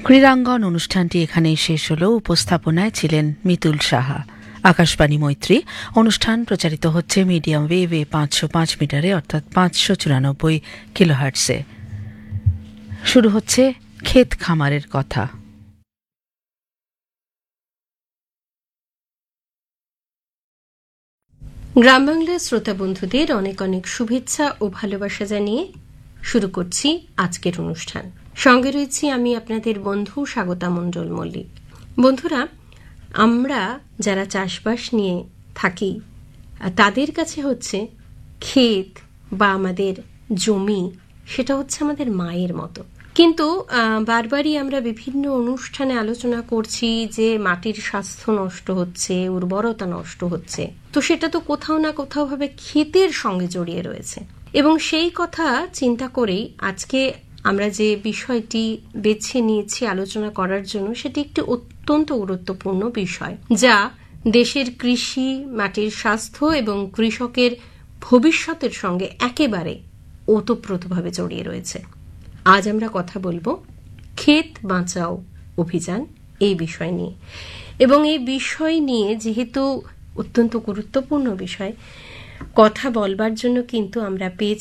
ক্রীড়াঙ্গন অনুষ্ঠানটি এখানেই শেষ হল। উপস্থাপনায় ছিলেন মিতুল সাহা। আকাশবাণী মৈত্রী অনুষ্ঠান প্রচারিত হচ্ছে মিডিয়াম ওয়েভে 505 মিটারে অর্থাৎ 594 কিলোহার্টসে। শুরু হচ্ছে ক্ষেত খামারের কথা। গ্রাম বাংলার শ্রোতা বন্ধুদের অনেক অনেক শুভেচ্ছা ও ভালোবাসা জানিয়ে শুরু করছি আজকের অনুষ্ঠান। সঙ্গে রয়েছি আমি আপনাদের বন্ধু স্বাগতা মণ্ডল মল্লিক। বন্ধুরা, আমরা যারা চাষবাস নিয়ে থাকি তাদের কাছে হচ্ছে ক্ষেত বা আমাদের জমি সেটা হচ্ছে আমাদের মায়ের মতো। কিন্তু বারবারই আমরা বিভিন্ন অনুষ্ঠানে আলোচনা করছি যে মাটির স্বাস্থ্য নষ্ট হচ্ছে, উর্বরতা নষ্ট হচ্ছে, তো সেটা তো কোথাও না কোথাও ভাবে ক্ষেতের সঙ্গে জড়িয়ে রয়েছে। এবং সেই কথা চিন্তা করেই আজকে আমরা যে বিষয়টি বেছে নিয়েছি আলোচনা করার জন্য, সেটি একটি অত্যন্ত গুরুত্বপূর্ণ বিষয় যা দেশের কৃষি, মাটির স্বাস্থ্য এবং কৃষকের ভবিষ্যতের সঙ্গে একেবারে ওতপ্রোতভাবে জড়িয়ে রয়েছে। আজ আমরা কথা বলবো ক্ষেত বাঁচাও অভিযান এই বিষয় নিয়ে। এবং এই বিষয় নিয়ে যেহেতু অত্যন্ত গুরুত্বপূর্ণ বিষয়, কথা বলবার জন্য কিন্তু আমরা পেয়েছি